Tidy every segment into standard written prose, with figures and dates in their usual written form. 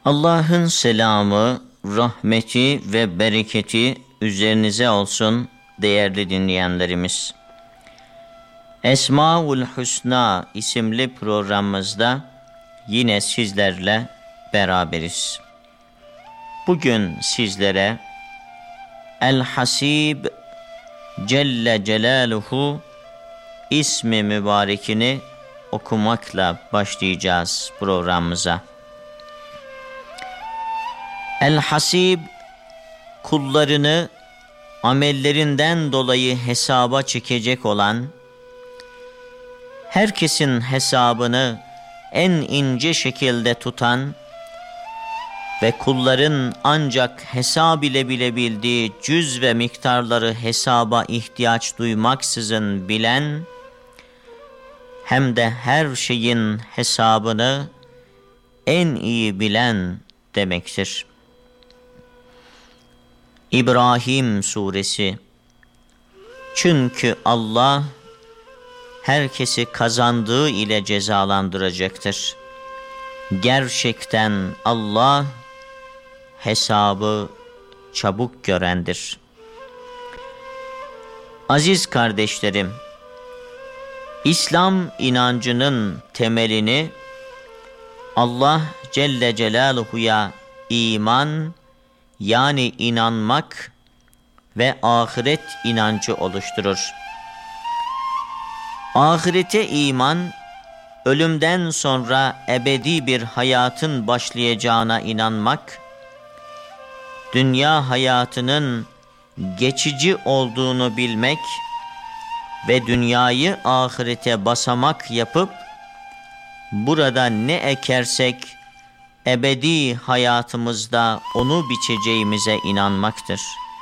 Allah'ın selamı, rahmeti ve bereketi üzerinize olsun değerli dinleyenlerimiz. Esmaül Hüsna isimli programımızda yine sizlerle beraberiz. Bugün sizlere El-Hasib Celle Celaluhu ismi mübarekini okumakla başlayacağız programımıza. El-Hasib, kullarını amellerinden dolayı hesaba çekecek olan, herkesin hesabını en ince şekilde tutan ve kulların ancak hesab ile bilebildiği cüz ve miktarları hesaba ihtiyaç duymaksızın bilen, hem de her şeyin hesabını en iyi bilen demektir. İbrahim Suresi. Çünkü Allah herkesi kazandığı ile cezalandıracaktır. Gerçekten Allah hesabı çabuk görendir. Aziz kardeşlerim, İslam inancının temelini Allah Celle Celaluhu'ya iman, yani inanmak ve ahiret inancı oluşturur. Ahirete iman, ölümden sonra ebedi bir hayatın başlayacağına inanmak, dünya hayatının geçici olduğunu bilmek ve dünyayı ahirete basamak yapıp, burada ne ekersek, ebedi hayatımızda onu biçeceğimize inanmaktır.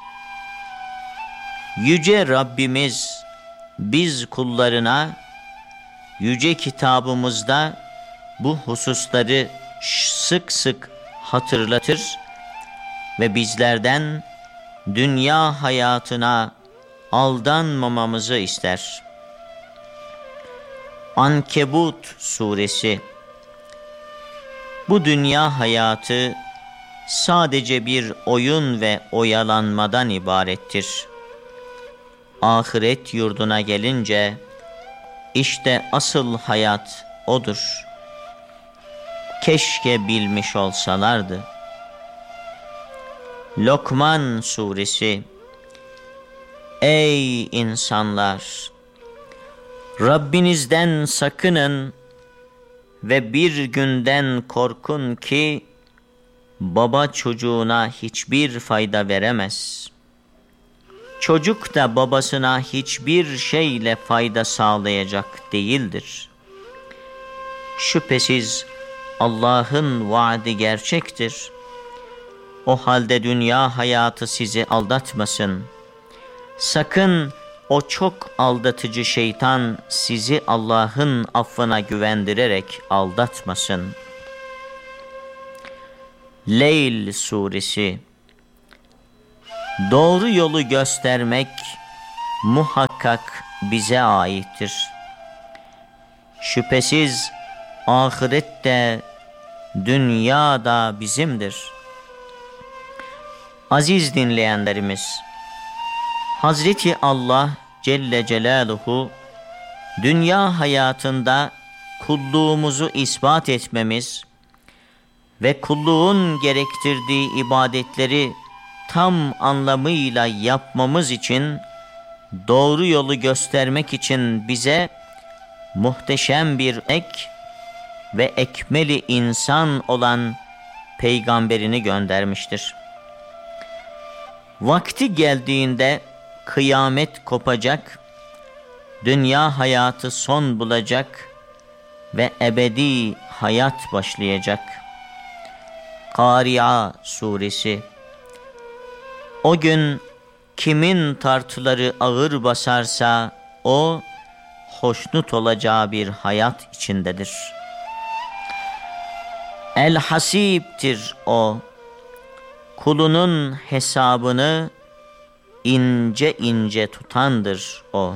Yüce Rabbimiz biz kullarına yüce kitabımızda bu hususları sık sık hatırlatır ve bizlerden dünya hayatına aldanmamamızı ister. Ankebut Suresi. Bu dünya hayatı sadece bir oyun ve oyalanmadan ibarettir. Ahiret yurduna gelince işte asıl hayat odur. Keşke bilmiş olsalardı. Lokman Suresi. Ey insanlar! Rabbinizden sakının ve bir günden korkun ki baba çocuğuna hiçbir fayda veremez. Çocuk da babasına hiçbir şeyle fayda sağlayacak değildir. Şüphesiz Allah'ın vaadi gerçektir. O halde dünya hayatı sizi aldatmasın. Sakın o çok aldatıcı şeytan sizi Allah'ın affına güvendirerek aldatmasın. Leyl Suresi. Doğru yolu göstermek muhakkak bize aittir. Şüphesiz ahirette, dünya da bizimdir. Aziz dinleyenlerimiz, Hazreti Allah Celle Celaluhu dünya hayatında kulluğumuzu ispat etmemiz ve kulluğun gerektirdiği ibadetleri tam anlamıyla yapmamız için, doğru yolu göstermek için bize muhteşem bir ve ekmeli insan olan peygamberini göndermiştir. Vakti geldiğinde kıyamet kopacak, dünya hayatı son bulacak ve ebedi hayat başlayacak. Kâri'a Suresi. O gün kimin tartıları ağır basarsa o hoşnut olacağı bir hayat içindedir. El-Hasib'tir o. Kulunun hesabını ince ince tutandır o.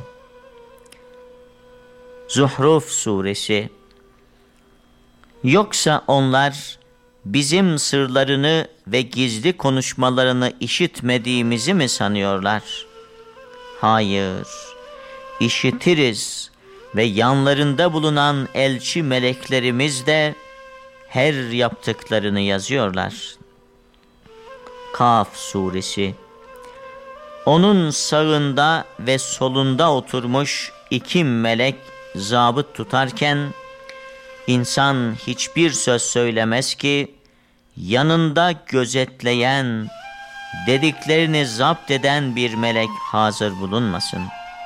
Zuhruf Suresi. Yoksa onlar bizim sırlarını ve gizli konuşmalarını işitmediğimizi mi sanıyorlar? Hayır, işitiriz ve yanlarında bulunan elçi meleklerimiz de her yaptıklarını yazıyorlar. Kaf suresi. Onun sağında ve solunda oturmuş iki melek zabıt tutarken, insan hiçbir söz söylemez ki, yanında gözetleyen, dediklerini zapt eden bir melek hazır bulunmasın.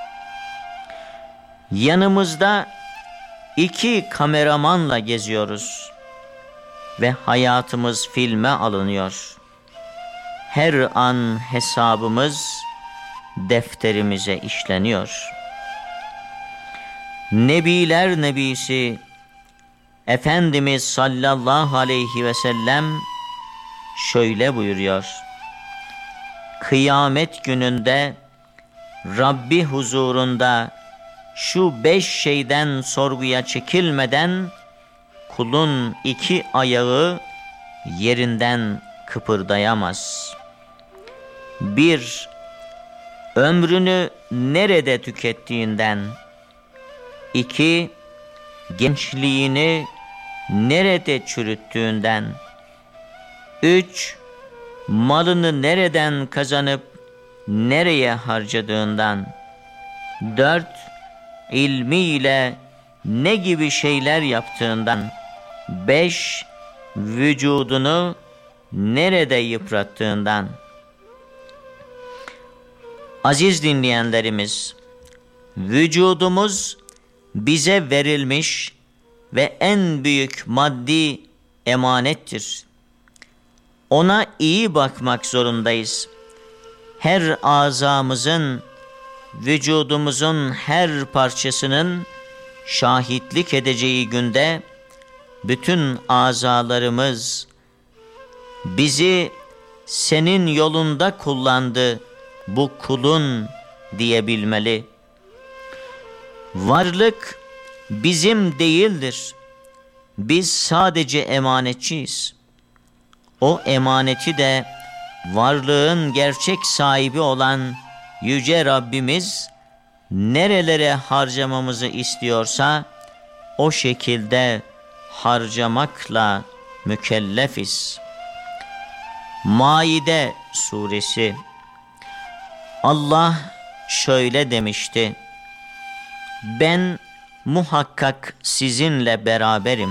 Yanımızda iki kameramanla geziyoruz ve hayatımız filme alınıyor. Her an hesabımız defterimize işleniyor. Nebiler Nebisi Efendimiz sallallahu aleyhi ve sellem şöyle buyuruyor: kıyamet gününde Rabbi huzurunda şu 5 şeyden sorguya çekilmeden kulun 2 ayağı yerinden kıpırdayamaz. 1. Ömrünü nerede tükettiğinden. 2. Gençliğini nerede çürüttüğünden. 3. Malını nereden kazanıp nereye harcadığından. 4. İlmiyle ne gibi şeyler yaptığından. 5. Vücudunu nerede yıprattığından. Aziz dinleyenlerimiz, vücudumuz bize verilmiş ve en büyük maddi emanettir. Ona iyi bakmak zorundayız. Her azamızın, vücudumuzun her parçasının şahitlik edeceği günde bütün azalarımız bizi senin yolunda kullandı bu kulun diyebilmeli. Varlık bizim değildir. Biz sadece emanetçiyiz. O emaneti de varlığın gerçek sahibi olan Yüce Rabbimiz nerelere harcamamızı istiyorsa o şekilde harcamakla mükellefiz. Maide suresi. Allah şöyle demişti: ben muhakkak sizinle beraberim.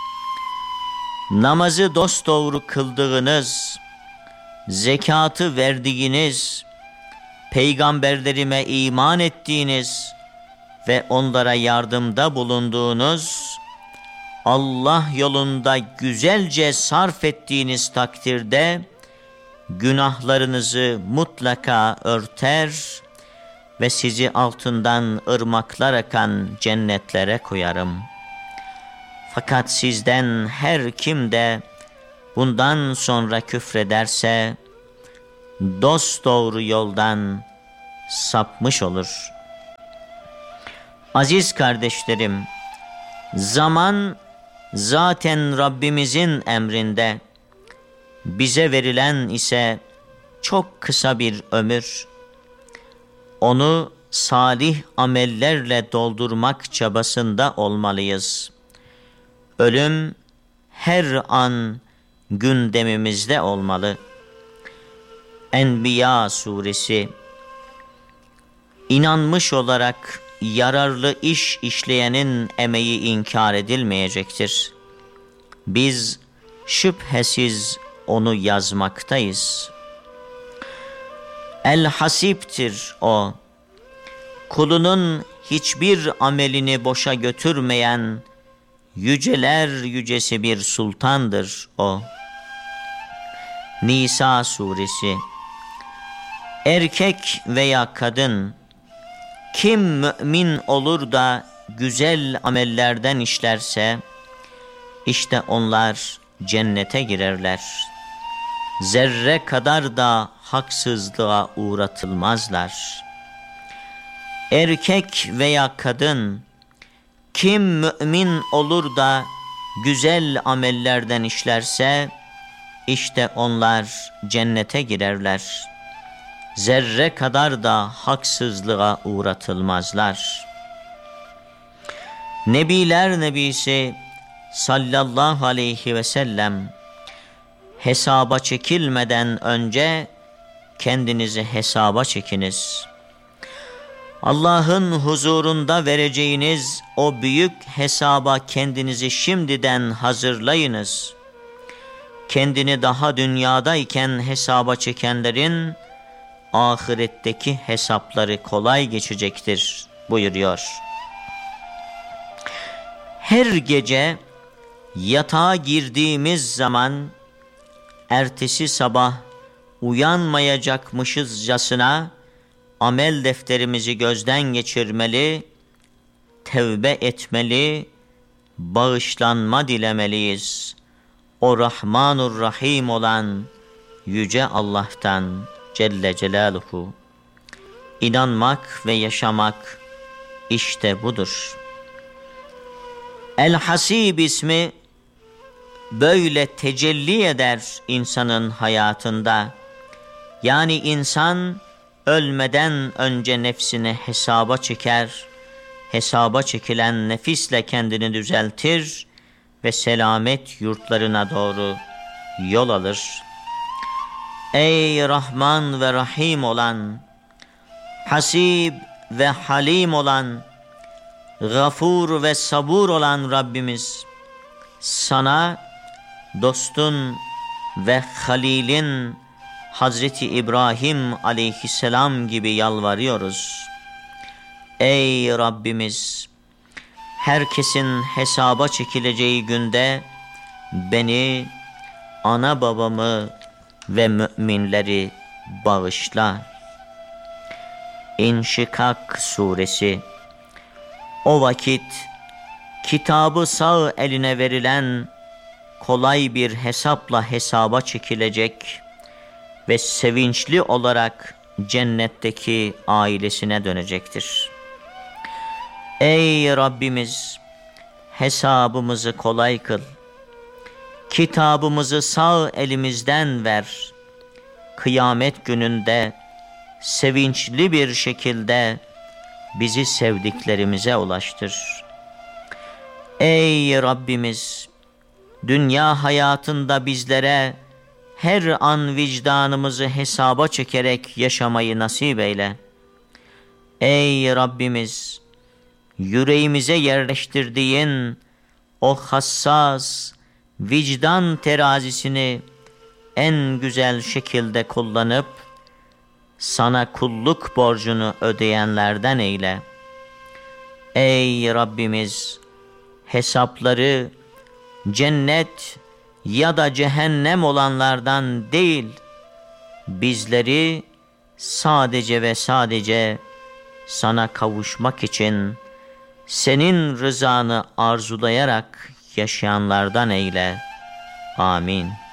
Namazı dosdoğru kıldığınız, zekatı verdiğiniz, peygamberlerime iman ettiğiniz ve onlara yardımda bulunduğunuz, Allah yolunda güzelce sarf ettiğiniz takdirde günahlarınızı mutlaka örter ve sizi altından ırmaklar akan cennetlere koyarım. Fakat sizden her kim de bundan sonra küfrederse dosdoğru yoldan sapmış olur. Aziz kardeşlerim, zaman zaten Rabbimizin emrinde, bize verilen ise çok kısa bir ömür. Onu salih amellerle doldurmak çabasında olmalıyız. Ölüm her an gündemimizde olmalı. Enbiya suresi. İnanmış olarak yararlı iş işleyenin emeği inkar edilmeyecektir. Biz şüphesiz onu yazmaktayız. El-Hasip'tir o. Kulunun hiçbir amelini boşa götürmeyen yüceler yücesi bir sultandır o. Nisa suresi. Erkek veya kadın, kim mümin olur da güzel amellerden işlerse, işte onlar cennete girerler. Zerre kadar da haksızlığa uğratılmazlar. Erkek veya kadın, kim mümin olur da güzel amellerden işlerse, işte onlar cennete girerler. Zerre kadar da haksızlığa uğratılmazlar. Nebiler Nebisi sallallahu aleyhi ve sellem, hesaba çekilmeden önce kendinizi hesaba çekiniz. Allah'ın huzurunda vereceğiniz o büyük hesaba kendinizi şimdiden hazırlayınız. Kendini daha dünyadayken hesaba çekenlerin ahiretteki hesapları kolay geçecektir buyuruyor. Her gece yatağa girdiğimiz zaman ertesi sabah uyanmayacakmışızcasına amel defterimizi gözden geçirmeli, tevbe etmeli, bağışlanma dilemeliyiz. O Rahmanur Rahim olan Yüce Allah'tan Celle Celaluhu. İnanmak ve yaşamak işte budur. El-Hasib ismi böyle tecelli eder insanın hayatında. Yani insan ölmeden önce nefsini hesaba çeker, hesaba çekilen nefisle kendini düzeltir ve selamet yurtlarına doğru yol alır. Ey Rahman ve Rahim olan, Hasib ve Halim olan, Gafur ve Sabur olan Rabbimiz, sana dostun ve Halil'in Hazreti İbrahim aleyhisselam gibi yalvarıyoruz. Ey Rabbimiz, herkesin hesaba çekileceği günde beni, ana babamı ve müminleri bağışla. İnşikak suresi. O vakit kitabı sağ eline verilen kolay bir hesapla hesaba çekilecek ve sevinçli olarak cennetteki ailesine dönecektir. Ey Rabbimiz, hesabımızı kolay kıl. Kitabımızı sağ elimizden ver. Kıyamet gününde sevinçli bir şekilde bizi sevdiklerimize ulaştır. Ey Rabbimiz, dünya hayatında bizlere her an vicdanımızı hesaba çekerek yaşamayı nasip eyle. Ey Rabbimiz, yüreğimize yerleştirdiğin o hassas vicdan terazisini en güzel şekilde kullanıp sana kulluk borcunu ödeyenlerden eyle. Ey Rabbimiz, hesapları cennet ya da cehennem olanlardan değil, bizleri sadece ve sadece sana kavuşmak için senin rızanı arzulayarak yaşayanlardan eyle. Amin.